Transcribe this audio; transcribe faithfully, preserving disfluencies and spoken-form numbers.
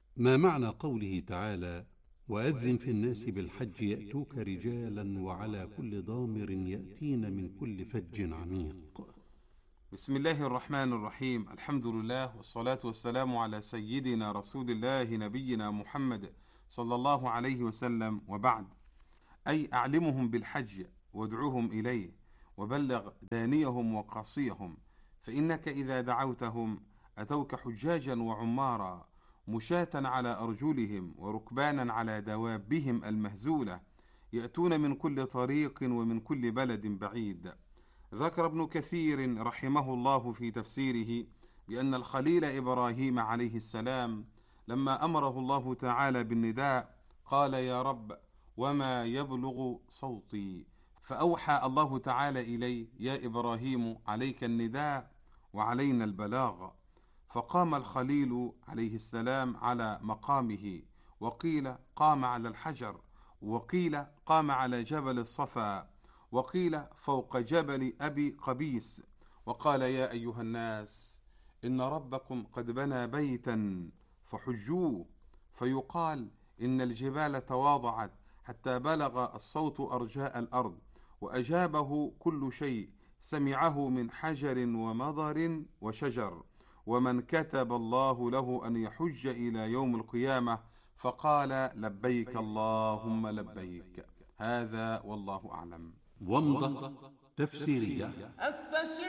ما معنى قوله تعالى: وأذن في الناس بالحج يأتوك رجالا وعلى كل ضامر يأتين من كل فج عميق؟ بسم الله الرحمن الرحيم. الحمد لله والصلاة والسلام على سيدنا رسول الله نبينا محمد صلى الله عليه وسلم، وبعد. أي أعلمهم بالحج وادعوهم إليه، وبلغ دانيهم وقاصيهم، فإنك إذا دعوتهم أتوك حجاجا وعمارا، مشاة على أرجلهم وركبانا على دوابهم المهزولة، يأتون من كل طريق ومن كل بلد بعيد. ذكر ابن كثير رحمه الله في تفسيره بأن الخليل إبراهيم عليه السلام لما أمره الله تعالى بالنداء قال: يا رب، وما يبلغ صوتي؟ فأوحى الله تعالى إليه: يا إبراهيم، عليك النداء وعلينا البلاغ. فقام الخليل عليه السلام على مقامه، وقيل قام على الحجر، وقيل قام على جبل الصفا، وقيل فوق جبل أبي قبيس، وقال: يا أيها الناس، إن ربكم قد بنى بيتا فحجوه. فيقال إن الجبال تواضعت حتى بلغ الصوت أرجاء الأرض، وأجابه كل شيء سمعه من حجر ومضر وشجر، ومن كتب الله له أن يحج إلى يوم القيامة فقال: لبيك اللهم لبيك. هذا والله أعلم. ومضة تفسيرية.